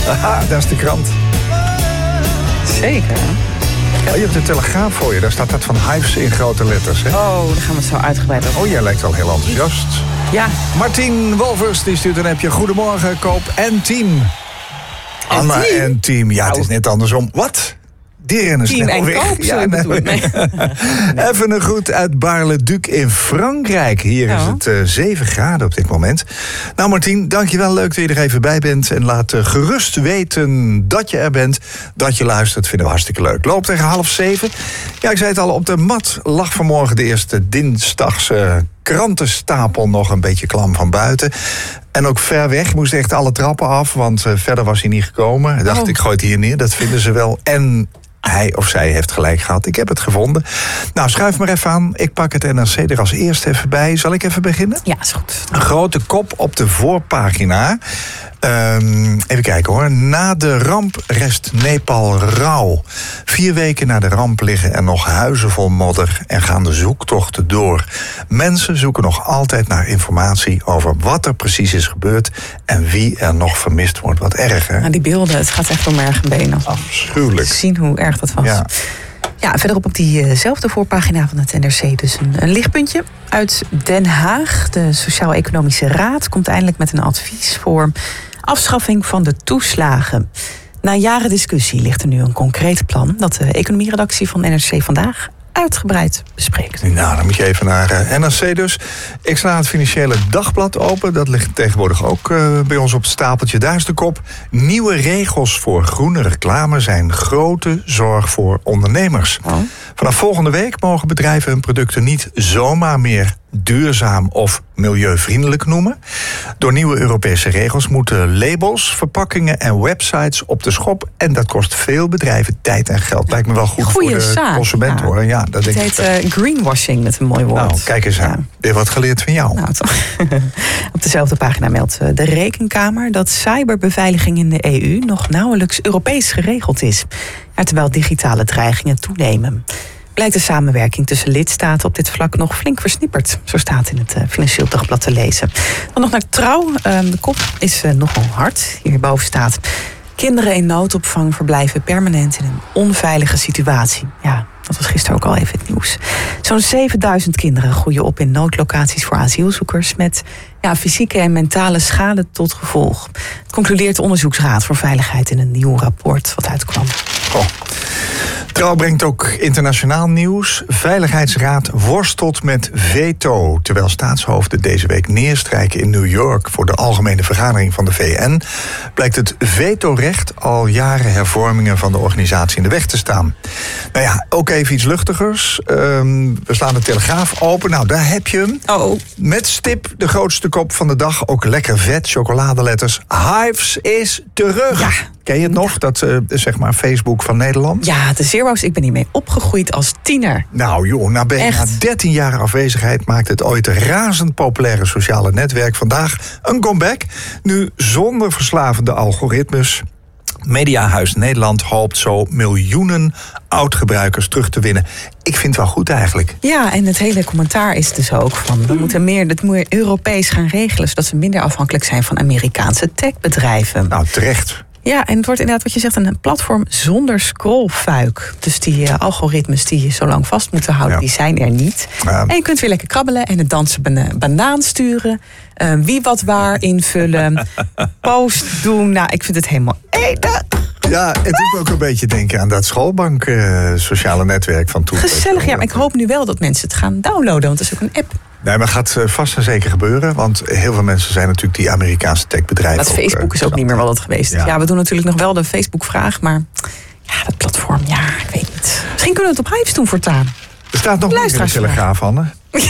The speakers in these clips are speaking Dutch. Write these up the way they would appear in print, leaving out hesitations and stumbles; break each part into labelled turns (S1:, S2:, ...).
S1: Haha, dat is de krant.
S2: Zeker.
S1: Oh, je hebt de Telegraaf voor je. Daar staat dat van Hives in grote letters. Hè?
S2: Oh, daar gaan we het zo uitgebreid over.
S1: Oh, jij lijkt wel heel enthousiast.
S2: Ja.
S1: Martien Wolvers, die stuurt een appje. Goedemorgen, Koop en team. Anna en team. Ja, het is net andersom. Wat? Die rennen
S2: Team
S1: snel
S2: en
S1: weg.
S2: Koop, zo bedoel ik.
S1: Even een groet uit Bar-le-Duc in Frankrijk. Hier is het 7 graden op dit moment. Nou Martien, dankjewel. Leuk dat je er even bij bent. En laat gerust weten dat je er bent. Dat je luistert, vinden we hartstikke leuk. Loop tegen 6:30. Ja, ik zei het al, op de mat lag vanmorgen de eerste dinsdagse krantenstapel nog een beetje klam van buiten. En ook ver weg, moest echt alle trappen af, want verder was hij niet gekomen. Ik dacht, ik gooi het hier neer, dat vinden ze wel. En hij of zij heeft gelijk gehad. Ik heb het gevonden. Nou, schuif maar even aan. Ik pak het NRC er als eerste even bij. Zal ik even beginnen?
S2: Ja, is goed.
S1: Een grote kop op de voorpagina. Even kijken hoor. Na de ramp rest Nepal rauw. 4 weken na de ramp liggen er nog huizen vol modder en gaan de zoektochten door. Mensen zoeken nog altijd naar informatie over wat er precies is gebeurd en wie er nog vermist wordt. Wat erg, hè?
S2: Nou, die beelden, het gaat echt om merg en benen.
S1: Afschuwelijk.
S2: Zien hoe erg dat was. Ja, verderop op diezelfde voorpagina van het NRC dus een lichtpuntje. Uit Den Haag, de Sociaal-Economische Raad, komt eindelijk met een advies voor afschaffing van de toeslagen. Na jaren discussie ligt er nu een concreet plan dat de economieredactie van NRC Vandaag uitgebreid bespreekt.
S1: Nou, dan moet je even naar NRC dus. Ik sla het Financiële Dagblad open. Dat ligt tegenwoordig ook bij ons op het stapeltje. Daar is de kop. Nieuwe regels voor groene reclame zijn grote zorg voor ondernemers.
S2: Oh.
S1: Vanaf volgende week mogen bedrijven hun producten niet zomaar meer duurzaam of milieuvriendelijk noemen. Door nieuwe Europese regels moeten labels, verpakkingen en websites op de schop. En dat kost veel bedrijven tijd en geld. Lijkt me wel goed voor de consument, hoor. Ja, dat
S2: het heet greenwashing, met een mooi woord.
S1: Nou, kijk eens aan. Weer wat geleerd van jou.
S2: Nou, toch. Op dezelfde pagina meldt de Rekenkamer dat cyberbeveiliging in de EU nog nauwelijks Europees geregeld is. Ja, terwijl digitale dreigingen toenemen. Blijkt de samenwerking tussen lidstaten op dit vlak nog flink versnipperd. Zo staat in het Financieel Dagblad te lezen. Dan nog naar Trouw. De kop is nogal hard. Hierboven staat: kinderen in noodopvang verblijven permanent in een onveilige situatie. Ja, dat was gisteren ook al even het nieuws. Zo'n 7000 kinderen groeien op in noodlocaties voor asielzoekers met fysieke en mentale schade tot gevolg. Het concludeert de Onderzoeksraad voor Veiligheid in een nieuw rapport wat uitkwam.
S1: Oh. Trouw brengt ook internationaal nieuws. Veiligheidsraad worstelt met veto. Terwijl staatshoofden deze week neerstrijken in New York voor de algemene vergadering van de VN, blijkt het vetorecht al jaren hervormingen van de organisatie in de weg te staan. Nou ja, ook even iets luchtigers. We slaan de Telegraaf open. Nou, daar heb je hem.
S2: Oh.
S1: Met stip de grootste kop van de dag. Ook lekker vet, chocoladeletters. Hives is terug.
S2: Ja.
S1: Ken je het nog? Dat zeg maar Facebook van Nederland?
S2: Ja, de Zero's. Ik ben hiermee opgegroeid als tiener.
S1: Nou joh, na bijna 13 jaar afwezigheid maakt het ooit razend populaire sociale netwerk vandaag een comeback. Nu zonder verslavende algoritmes. Mediahuis Nederland hoopt zo miljoenen oud-gebruikers terug te winnen. Ik vind het wel goed eigenlijk.
S2: Ja, en het hele commentaar is dus ook van we moeten het meer Europees gaan regelen, zodat we minder afhankelijk zijn van Amerikaanse techbedrijven.
S1: Nou, terecht.
S2: Ja, en het wordt inderdaad wat je zegt een platform zonder scrollfuik. Dus die algoritmes die je zo lang vast moeten houden, die zijn er niet. En je kunt weer lekker krabbelen en het dansen banaan sturen. Wie wat waar invullen. Post doen. Nou, ik vind het helemaal enig.
S1: Ja, het doet me ook een beetje denken aan dat schoolbank sociale netwerk van toen.
S2: Gezellig, ja, maar ik hoop nu wel dat mensen het gaan downloaden, want dat is ook een app.
S1: Nee, maar gaat vast en zeker gebeuren. Want heel veel mensen zijn natuurlijk die Amerikaanse techbedrijven.
S2: Dat Facebook is ook niet meer wat het geweest is. Ja, we doen natuurlijk nog wel de Facebook-vraag. Maar ja, dat platform, ja, ik weet niet. Misschien kunnen we het op Hives doen voortaan.
S1: Er staat nog meer in de Telegraaf, Anne.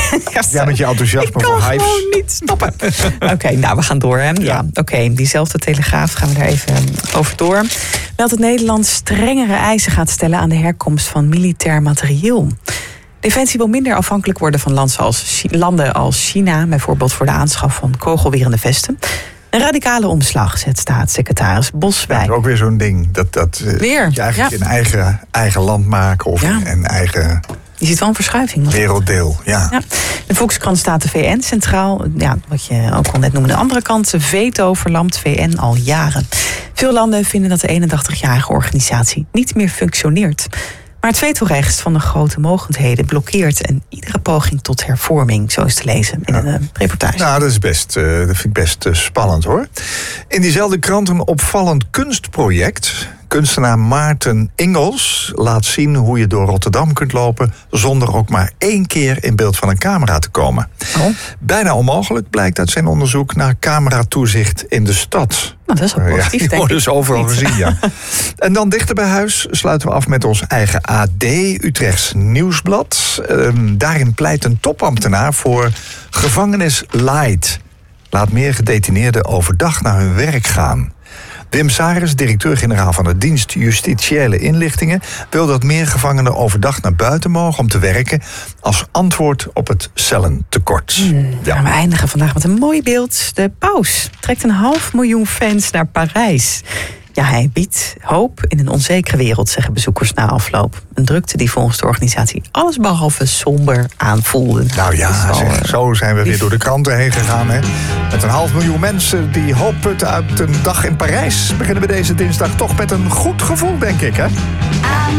S1: Ja, met je enthousiasme voor Hives.
S2: Ik kan gewoon niet stoppen. Oké, nou, we gaan door, hè. Ja, oké, diezelfde Telegraaf gaan we daar even over door. Meldt het Nederland strengere eisen gaat stellen aan de herkomst van militair materieel. Defensie wil minder afhankelijk worden van landen als China, bijvoorbeeld voor de aanschaf van kogelwerende vesten. Een radicale omslag, zet staatssecretaris Boswijk.
S1: Dat is ook weer zo'n ding. Dat je eigenlijk een eigen land maken of een eigen.
S2: Je ziet wel een verschuiving.
S1: Werelddeel, ja.
S2: De Volkskrant staat de VN centraal. Ja, wat je ook al net noemde. De andere kant, veto verlamt VN al jaren. Veel landen vinden dat de 81-jarige organisatie niet meer functioneert. Maar het vetorecht van de grote mogendheden blokkeert en iedere poging tot hervorming, zo is te lezen in een reportage.
S1: Nou, dat vind ik best spannend, hoor. In diezelfde krant een opvallend kunstproject. Kunstenaar Maarten Ingels laat zien hoe je door Rotterdam kunt lopen zonder ook maar 1 keer in beeld van een camera te komen.
S2: Oh.
S1: Bijna onmogelijk, blijkt uit zijn onderzoek naar cameratoezicht in de stad.
S2: Nou, dat is wel positief,
S1: die
S2: denk
S1: worden
S2: ik.
S1: dus overal gezien, ja. En dan dichter bij huis sluiten we af met ons eigen AD, Utrechts Nieuwsblad. Daarin pleit een topambtenaar voor gevangenis light. Laat meer gedetineerden overdag naar hun werk gaan. Wim Saris, directeur-generaal van de dienst Justitiële Inlichtingen, wil dat meer gevangenen overdag naar buiten mogen om te werken als antwoord op het cellentekort.
S2: Ja. We eindigen vandaag met een mooi beeld. De paus trekt 500.000 fans naar Parijs. Ja, hij biedt hoop in een onzekere wereld, zeggen bezoekers na afloop. Een drukte die volgens de organisatie allesbehalve somber aanvoelde.
S1: Nou ja, zo zijn we weer door de kranten heen gegaan. Hè? Met 500.000 mensen die hoop putten uit een dag in Parijs beginnen we deze dinsdag toch met een goed gevoel, denk ik, hè?